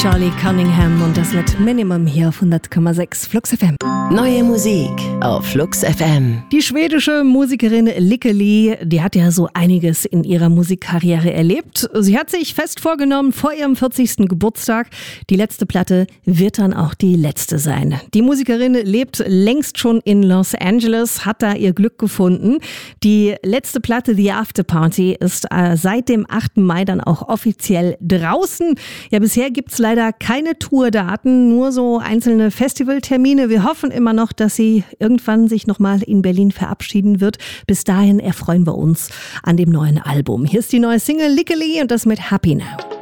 Charlie Cunningham und das mit Minimum hier auf 100,6 Flux FM. Neue Musik auf Flux FM. Die schwedische Musikerin Lykke Li, die hat ja so einiges in ihrer Musikkarriere erlebt. Sie hat sich fest vorgenommen, vor ihrem 40. Geburtstag, die letzte Platte wird dann auch die letzte sein. Die Musikerin lebt längst schon in Los Angeles, hat da ihr Glück gefunden. Die letzte Platte, The After Party, ist seit dem 8. Mai dann auch offiziell draußen. Ja, bisher gibt's leider keine Tourdaten, nur so einzelne Festivaltermine. Wir hoffen immer noch, dass sie irgendwann sich nochmal in Berlin verabschieden wird. Bis dahin erfreuen wir uns an dem neuen Album. Hier ist die neue Single Lykke Li und das mit Happy Now.